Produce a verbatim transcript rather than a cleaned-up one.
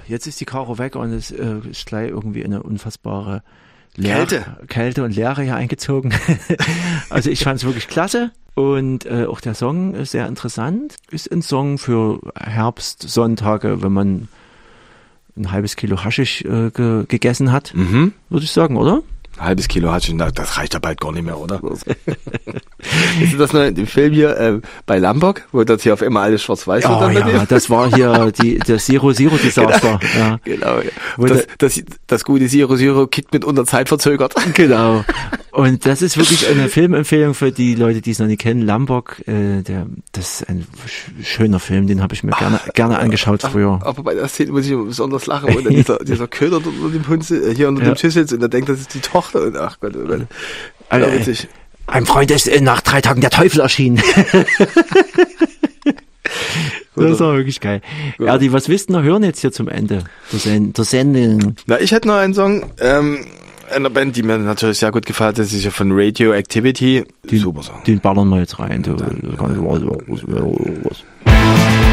jetzt ist die Karo weg und es äh, ist gleich irgendwie eine unfassbare Leere, Kälte. Kälte und Leere hier eingezogen. Also ich fand es wirklich klasse und äh, auch der Song ist sehr interessant. Ist ein Song für Herbstsonntage, wenn man ein halbes Kilo Haschisch äh, ge- gegessen hat, Mhm. würde ich sagen, oder? Ein halbes Kilo Haschisch, na, das reicht ja bald gar nicht mehr, oder? Ist das noch in dem Film hier äh, bei Lombok, wo das hier auf einmal alles schwarz-weiß wird? Oh dann mit ja, dem? das war hier die, der Zero-Zero-Desaster. Ja. Genau, ja. Wo Das, der- das, das gute Zero Zero kickt mit unter Zeit verzögert. Genau. Und das ist wirklich eine Filmempfehlung für die Leute, die es noch nicht kennen. Lombok, äh, der, das ist ein sch- schöner Film, den habe ich mir gerne, gerne angeschaut früher. Aber bei der Szene muss ich immer besonders lachen, wo dann dieser, dieser Köder dort unter dem Hund, si- äh, hier unter Ja. dem Tisch sitzt und er denkt, das ist die Tochter und ach Gott, oh Gott. Also, Ja, witzig. Ein Freund ist äh, nach drei Tagen der Teufel erschienen. Das war wirklich geil. Erdi, was willst du noch hören jetzt hier zum Ende der, Sen- der Sendung? Na, ich hätte noch einen Song, ähm, einer Band, die mir natürlich sehr gut gefällt, das ist ja von Radioactivity. Den, Super Song. Den ballern wir jetzt rein. Du, Dann, das kann- was- was- was-